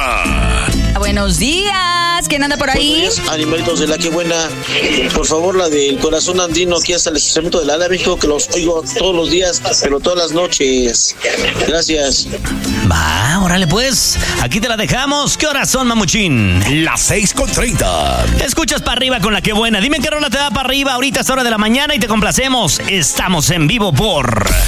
Buenos días, ¿quién anda por ahí? Buenos días, animalitos de la que buena. Por favor, la del corazón andino aquí hasta el estacionamiento de la Ala México, que los oigo todos los días, pero todas las noches. Gracias. Va, órale pues, aquí te la dejamos. ¿Qué horas son, mamuchín? Las 6:30. Escuchas para arriba con la que buena. Dime qué rola te da para arriba ahorita a esta hora de la mañana y te complacemos. Estamos en vivo por...